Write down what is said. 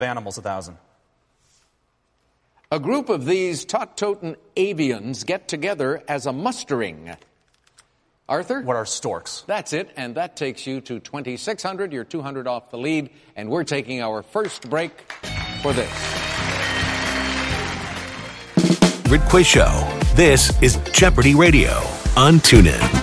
Animals, 1,000. A group of these tot-totin' avians get together as a mustering. Arthur? What are storks? That's it, and that takes you to 2,600. You're 200 off the lead, and we're taking our first break for this. Quiz Show. This is Jeopardy Radio on TuneIn.